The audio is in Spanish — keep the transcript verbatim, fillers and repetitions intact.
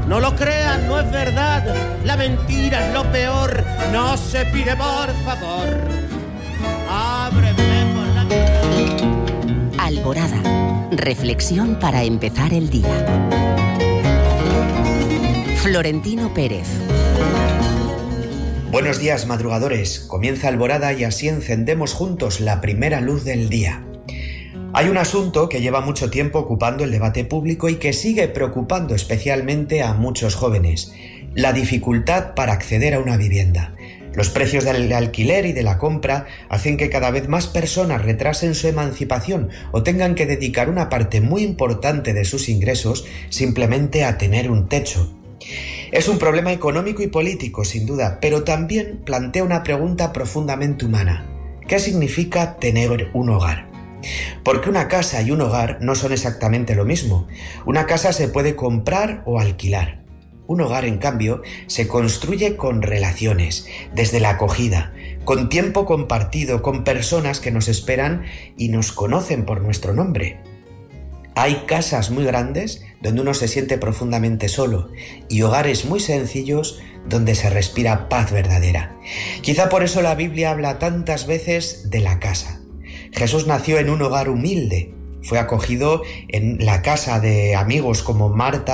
No lo crean, no es verdad. La mentira es lo peor. No se pide, por favor. Ábreme por la... Alborada. Reflexión para empezar el día. Florentino Pérez. Buenos días, madrugadores. Comienza Alborada y así encendemos juntos la primera luz del día. Hay un asunto que lleva mucho tiempo ocupando el debate público y que sigue preocupando especialmente a muchos jóvenes: la dificultad para acceder a una vivienda. Los precios del alquiler y de la compra hacen que cada vez más personas retrasen su emancipación o tengan que dedicar una parte muy importante de sus ingresos simplemente a tener un techo. Es un problema económico y político, sin duda, pero también plantea una pregunta profundamente humana. ¿Qué significa tener un hogar? Porque una casa y un hogar no son exactamente lo mismo. Una casa se puede comprar o alquilar. Un hogar, en cambio, se construye con relaciones, desde la acogida, con tiempo compartido, con personas que nos esperan y nos conocen por nuestro nombre. Hay casas muy grandes donde uno se siente profundamente solo y hogares muy sencillos donde se respira paz verdadera. Quizá por eso la Biblia habla tantas veces de la casa. Jesús nació en un hogar humilde, fue acogido en la casa de amigos como Marta,